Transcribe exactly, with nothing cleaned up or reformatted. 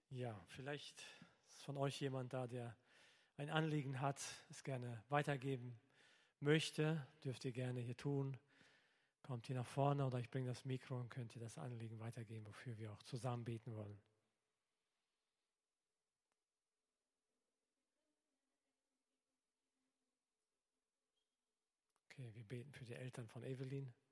Ja, vielleicht ist von euch jemand da, der ein Anliegen hat, es gerne weitergeben möchte. Dürft ihr gerne hier tun. Kommt hier nach vorne oder ich bringe das Mikro und könnt ihr das Anliegen weitergeben, wofür wir auch zusammen beten wollen. Okay, wir beten für die Eltern von Evelyn.